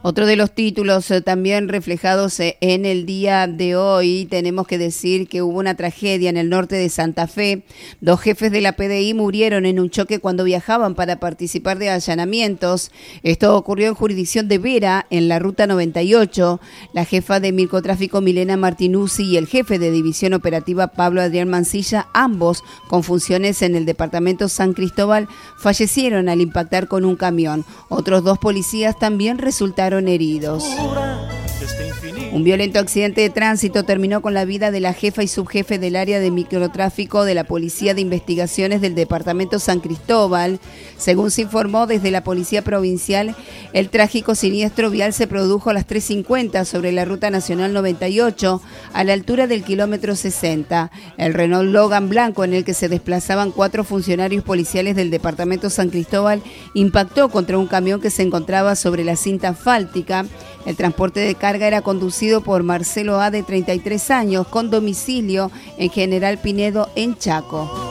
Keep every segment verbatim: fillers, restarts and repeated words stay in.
Otro de los títulos eh, también reflejados eh, en el día de hoy, tenemos que decir que hubo una tragedia en el norte de Santa Fe. Dos jefes de la P D I murieron en un choque cuando viajaban para participar de allanamientos. Esto ocurrió en jurisdicción de Vera, en la ruta noventa y ocho. La jefa de microtráfico Milena Martinuzzi y el jefe de división operativa Pablo Adrián Mancilla, ambos con funciones en el departamento San Cristóbal, fallecieron al impactar con un camión. Otros dos policías también resultaron heridos. Un violento accidente de tránsito terminó con la vida de la jefa y subjefe del área de microtráfico de la Policía de Investigaciones del departamento San Cristóbal. Según se informó desde la Policía Provincial, el trágico siniestro vial se produjo a las tres cincuenta sobre la Ruta Nacional noventa y ocho, a la altura del kilómetro sesenta. El Renault Logan blanco, en el que se desplazaban cuatro funcionarios policiales del departamento San Cristóbal, impactó contra un camión que se encontraba sobre la cinta asfáltica. El transporte de carga era conducido por Marcelo A., de treinta y tres años, con domicilio en General Pinedo, en Chaco.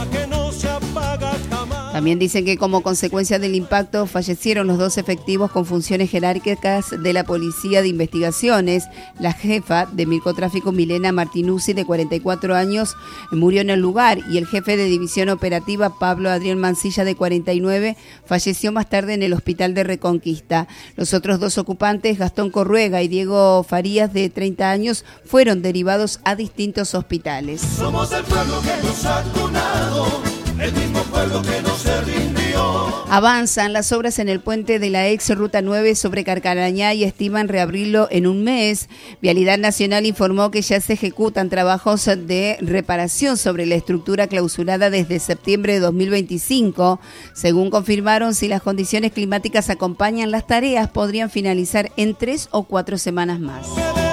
También dicen que como consecuencia del impacto fallecieron los dos efectivos con funciones jerárquicas de la Policía de Investigaciones. La jefa de microtráfico Milena Martinuzzi, de cuarenta y cuatro años, murió en el lugar, y el jefe de división operativa Pablo Adrián Mancilla, de cuarenta y nueve, falleció más tarde en el hospital de Reconquista. Los otros dos ocupantes, Gastón Corruega y Diego Farías, de treinta años, fueron derivados a distintos hospitales. Somos el pueblo que nos ha cunado, el mismo pueblo que no se rindió. Avanzan las obras en el puente de la ex Ruta nueve sobre Carcarañá y estiman reabrirlo en un mes. Vialidad Nacional informó que ya se ejecutan trabajos de reparación sobre la estructura clausurada desde septiembre de dos mil veinticinco. Según confirmaron, si las condiciones climáticas acompañan las tareas, podrían finalizar en tres o cuatro semanas más.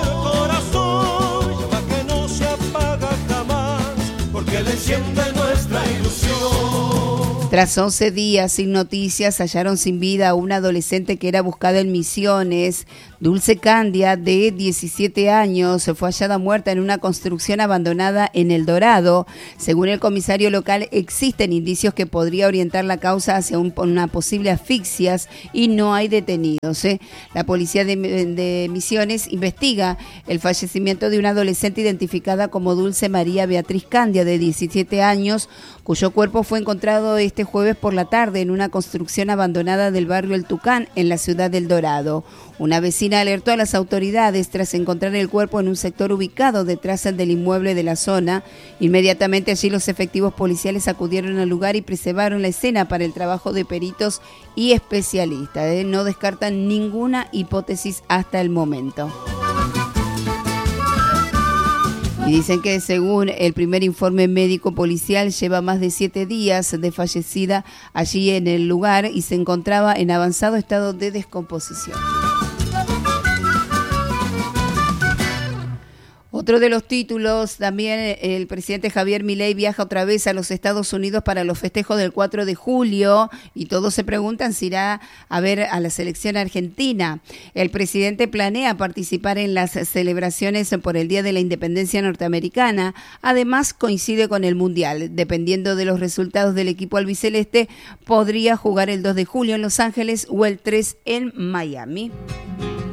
Que le enciende nuestra ilusión. Tras once días sin noticias, hallaron sin vida a una adolescente que era buscada en Misiones. Dulce Candia, de diecisiete años, fue hallada muerta en una construcción abandonada en El Dorado. Según el comisario local, existen indicios que podría orientar la causa hacia un, una posible asfixias, y no hay detenidos. ¿eh? La policía de, de Misiones investiga el fallecimiento de una adolescente identificada como Dulce María Beatriz Candia, de diecisiete años, cuyo cuerpo fue encontrado este jueves por la tarde en una construcción abandonada del barrio El Tucán, en la ciudad del Dorado. Una vecina alertó a las autoridades tras encontrar el cuerpo en un sector ubicado detrás del inmueble de la zona. Inmediatamente allí los efectivos policiales acudieron al lugar y preservaron la escena para el trabajo de peritos y especialistas. ¿eh? No descartan ninguna hipótesis hasta el momento. Y dicen que según el primer informe médico policial, lleva más de siete días de fallecida allí en el lugar y se encontraba en avanzado estado de descomposición. Otro de los títulos, también el presidente Javier Milei viaja otra vez a los Estados Unidos para los festejos del cuatro de julio, y todos se preguntan si irá a ver a la selección argentina. El presidente planea participar en las celebraciones por el Día de la Independencia norteamericana. Además, coincide con el Mundial. Dependiendo de los resultados del equipo albiceleste, podría jugar el dos de julio en Los Ángeles o el tres en Miami.